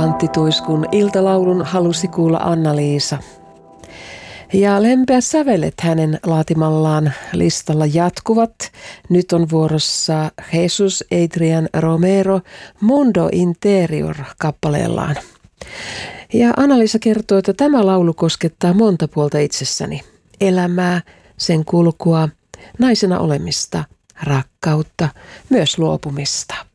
Antti Tuiskun iltalaulun halusi kuulla Anna-Liisa. Ja lempeät sävelet hänen laatimallaan listalla jatkuvat. Nyt on vuorossa Jesus Adrian Romero Mundo Interior kappaleellaan. Ja Anna-Liisa kertoo, että tämä laulu koskettaa monta puolta itsessäni. Elämää, sen kulkua, naisena olemista, rakkautta, myös luopumista.